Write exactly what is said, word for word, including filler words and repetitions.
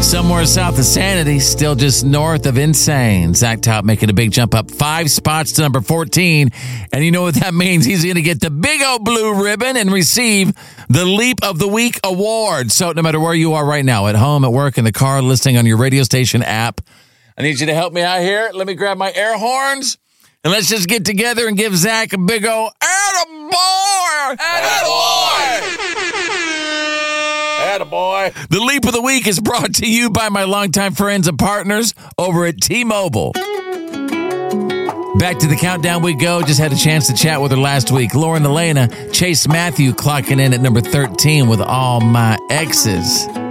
Somewhere south of sanity, still just north of insane. Zach Top making a big jump up five spots to number fourteen. And you know what that means? He's going to get the big old blue ribbon and receive the Leap of the Week award. So no matter where you are right now, at home, at work, in the car, listening on your radio station app, I need you to help me out here. Let me grab my air horns. And let's just get together and give Zach a big old attaboy! Attaboy! Attaboy. The Leap of the Week is brought to you by my longtime friends and partners over at T-Mobile. Back to the countdown we go. Just had a chance to chat with her last week. Lauren Elena, Chase Matthew clocking in at number thirteen with All My Exes.